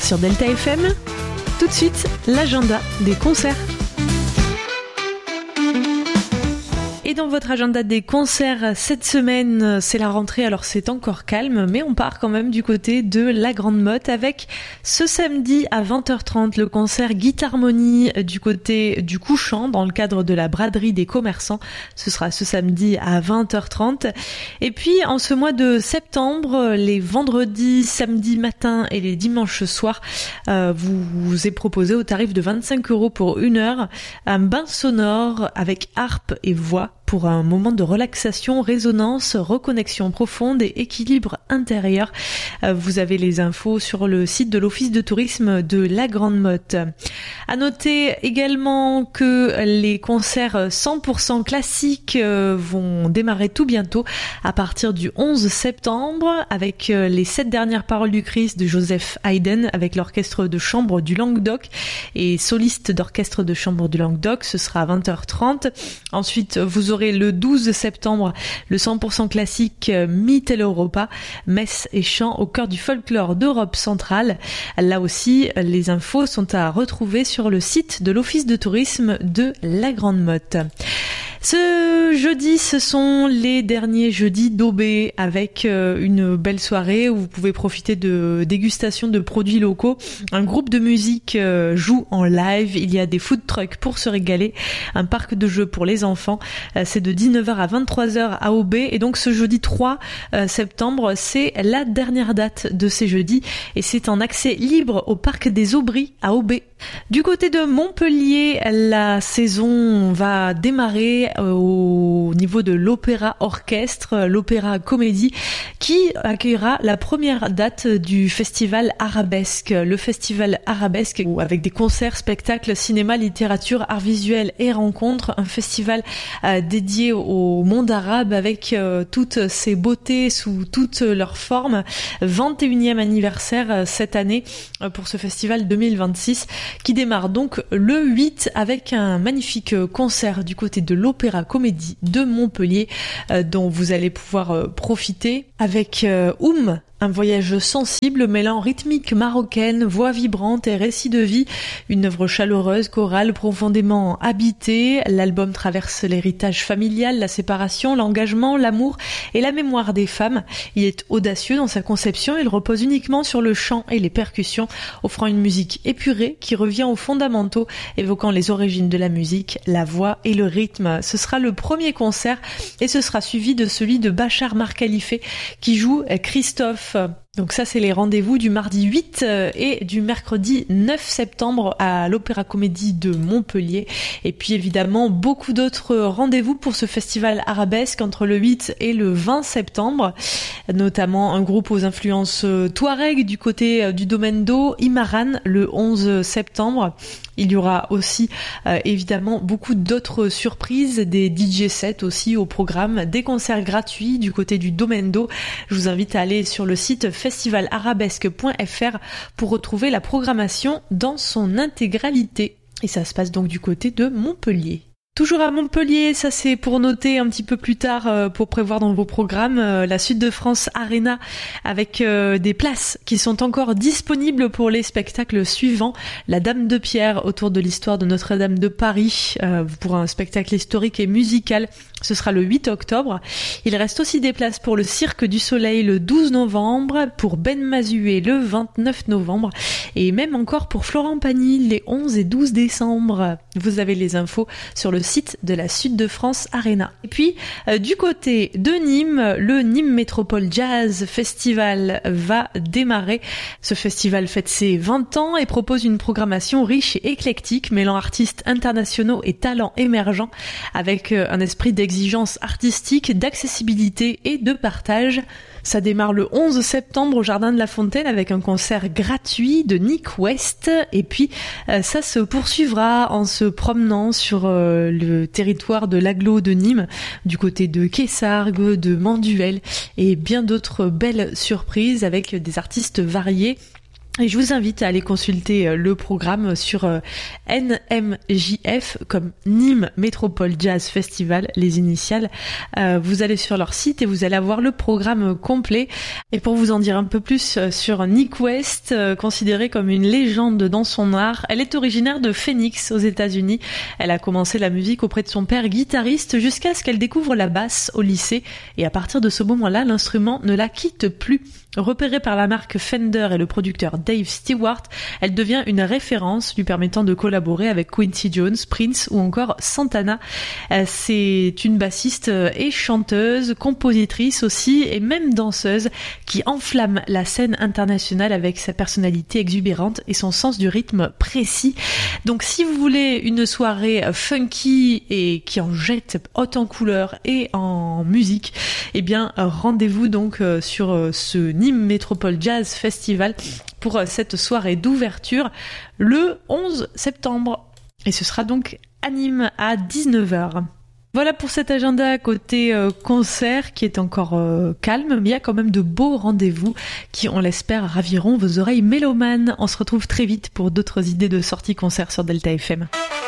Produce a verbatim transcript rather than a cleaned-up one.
sur Delta F M. Tout de suite, l'agenda des concerts. Et dans votre agenda des concerts, cette semaine, c'est la rentrée, alors c'est encore calme, mais on part quand même du côté de la Grande Motte avec ce samedi à vingt heures trente le concert Guitharmonie du côté du Couchant dans le cadre de la braderie des commerçants. Ce sera ce samedi à vingt heures trente. Et puis en ce mois de septembre, les vendredis, samedi matin et les dimanches soirs, euh, vous vous est proposé au tarif de vingt-cinq euros pour une heure un bain sonore avec harpe et voix pour un moment de relaxation, résonance, reconnexion profonde et équilibre intérieur. Vous avez les infos sur le site de l'Office de tourisme de la Grande Motte. À noter également que les concerts cent pour cent classiques vont démarrer tout bientôt à partir du onze septembre avec les sept dernières paroles du Christ de Joseph Haydn avec l'orchestre de chambre du Languedoc et soliste d'orchestre de chambre du Languedoc. Ce sera à vingt heures trente. Ensuite, vous aurez le douze septembre le cent pour cent classique Mitteleuropa, messe et chant au cœur du folklore d'Europe centrale. Là aussi, les infos sont à retrouver sur le site de l'Office de tourisme de la Grande Motte. Ce jeudi, ce sont les derniers jeudis d'Aubé avec une belle soirée où vous pouvez profiter de dégustation de produits locaux. Un groupe de musique joue en live, il y a des food trucks pour se régaler, un parc de jeux pour les enfants. C'est de dix-neuf heures à vingt-trois heures à Aubé et donc ce jeudi trois septembre, c'est la dernière date de ces jeudis et c'est en accès libre au parc des Aubries à Aubé. Du côté de Montpellier, la saison va démarrer au niveau de l'Opéra Orchestre, l'Opéra Comédie, qui accueillera la première date du festival Arabesque. Le festival Arabesque, avec des concerts, spectacles, cinéma, littérature, arts visuels et rencontres. Un festival euh, dédié au monde arabe avec euh, toutes ses beautés sous toutes leurs formes. vingt et unième anniversaire euh, cette année euh, pour ce festival deux mille vingt-six qui démarre donc le huit avec un magnifique concert du côté de l'Opéra Comédie de Montpellier euh, dont vous allez pouvoir euh, profiter avec euh, Oum, un voyage sensible mêlant rythmique marocaine, voix vibrante et récit de vie, une œuvre chaleureuse, chorale, profondément habitée. L'album traverse l'héritage familial, la séparation, l'engagement, l'amour et la mémoire des femmes. Il est audacieux dans sa conception, il repose uniquement sur le chant et les percussions, offrant une musique épurée qui revient aux fondamentaux, évoquant les origines de la musique, la voix et le rythme. Ce sera le premier concert et ce sera suivi de celui de Bachar Mar Khalife qui joue Christophe. Donc ça, c'est les rendez-vous du mardi huit et du mercredi neuf septembre à l'Opéra Comédie de Montpellier. Et puis évidemment, beaucoup d'autres rendez-vous pour ce festival arabesque entre le huit et le vingt septembre, notamment un groupe aux influences touareg du côté du domaine d'eau, Imaran, le onze septembre. Il y aura aussi euh, évidemment beaucoup d'autres surprises, des D J sets aussi au programme, des concerts gratuits du côté du domaine d'eau. Je vous invite à aller sur le site festival arabesque point f r pour retrouver la programmation dans son intégralité. Et ça se passe donc du côté de Montpellier. Toujours à Montpellier, ça c'est pour noter un petit peu plus tard, euh, pour prévoir dans vos programmes, euh, la Sud de France Arena avec euh, des places qui sont encore disponibles pour les spectacles suivants. La Dame de Pierre autour de l'histoire de Notre-Dame de Paris euh, pour un spectacle historique et musical. Ce sera le huit octobre. Il reste aussi des places pour le Cirque du Soleil le douze novembre, pour Ben Mazué le vingt-neuf novembre et même encore pour Florent Pagny les onze et douze décembre. Vous avez les infos sur le site de la Sud de France Arena. Et puis, euh, du côté de Nîmes, le Nîmes Métropole Jazz Festival va démarrer. Ce festival fête ses vingt ans et propose une programmation riche et éclectique, mêlant artistes internationaux et talents émergents, avec euh, un esprit d'exigence artistique, d'accessibilité et de partage. Ça démarre le onze septembre au Jardin de la Fontaine avec un concert gratuit de Nick West. Et puis, euh, ça se poursuivra en se promenant sur euh, le territoire de l'agglo de Nîmes, du côté de Quessargues, de Manduel et bien d'autres belles surprises avec des artistes variés. Et je vous invite à aller consulter le programme sur N M J F, comme Nîmes Métropole Jazz Festival, les initiales. Euh, vous allez sur leur site et vous allez avoir le programme complet. Et pour vous en dire un peu plus sur Nick West, euh, considérée comme une légende dans son art, elle est originaire de Phoenix, aux États-Unis. Elle a commencé la musique auprès de son père guitariste jusqu'à ce qu'elle découvre la basse au lycée. Et à partir de ce moment-là, l'instrument ne la quitte plus. Repérée par la marque Fender et le producteur Dave Stewart, elle devient une référence lui permettant de collaborer avec Quincy Jones, Prince ou encore Santana. C'est une bassiste et chanteuse, compositrice aussi et même danseuse qui enflamme la scène internationale avec sa personnalité exubérante et son sens du rythme précis. Donc si vous voulez une soirée funky et qui en jette haute en couleurs et en musique, eh bien rendez-vous donc sur ce Nîmes Métropole Jazz Festival pour cette soirée d'ouverture le onze septembre. Et ce sera donc à Nîmes à dix-neuf heures. Voilà pour cet agenda côté euh, concert qui est encore euh, calme, mais il y a quand même de beaux rendez-vous qui, on l'espère, raviront vos oreilles mélomanes. On se retrouve très vite pour d'autres idées de sorties concert sur Delta F M.